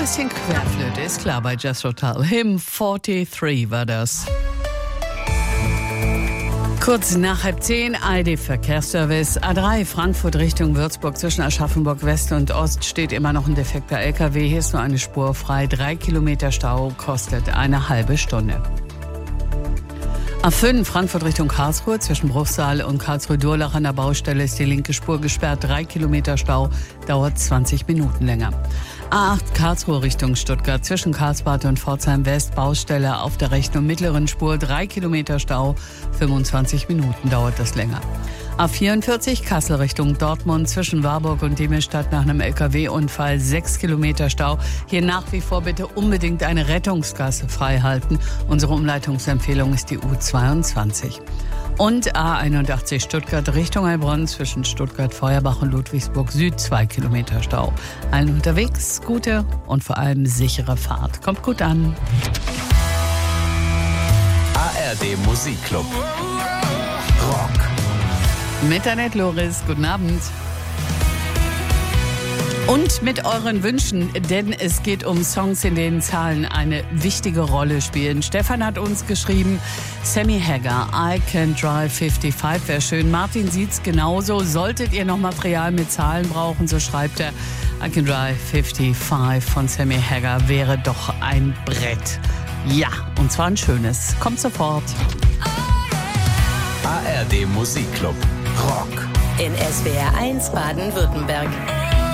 bisschen Querflöte, ist klar bei Jethro Tull. Hymn 43 war das. Kurz nach 9:30, ARD Verkehrsservice. A3 Frankfurt Richtung Würzburg zwischen Aschaffenburg West und Ost steht immer noch ein defekter LKW. Hier ist nur eine Spur frei. 3 Kilometer Stau kostet eine halbe Stunde. A5 Frankfurt Richtung Karlsruhe zwischen Bruchsal und Karlsruhe-Durlach an der Baustelle ist die linke Spur gesperrt. 3 Kilometer Stau, dauert 20 Minuten länger. A8 Karlsruhe Richtung Stuttgart zwischen Karlsbad und Pforzheim West Baustelle auf der rechten und mittleren Spur. 3 Kilometer Stau, 25 Minuten dauert das länger. A44 Kassel Richtung Dortmund zwischen Warburg und Diemestadt nach einem LKW-Unfall 6 Kilometer Stau. Hier nach wie vor bitte unbedingt eine Rettungsgasse freihalten. Unsere Umleitungsempfehlung ist die U22. Und A81 Stuttgart Richtung Heilbronn zwischen Stuttgart-Feuerbach und Ludwigsburg Süd 2 Kilometer Stau. Allen unterwegs gute und vor allem sichere Fahrt. Kommt gut an. ARD Musikclub. Rock. Mit Annette Loris, guten Abend. Und mit euren Wünschen, denn es geht um Songs, in denen Zahlen eine wichtige Rolle spielen. Stefan hat uns geschrieben, Sammy Hagar, I Can Drive 55, wäre schön. Martin sieht's genauso. Solltet ihr noch Material mit Zahlen brauchen, so schreibt er, I Can Drive 55 von Sammy Hagar wäre doch ein Brett. Ja, und zwar ein schönes. Kommt sofort. ARD Musikclub. Rock. In SWR 1 Baden-Württemberg.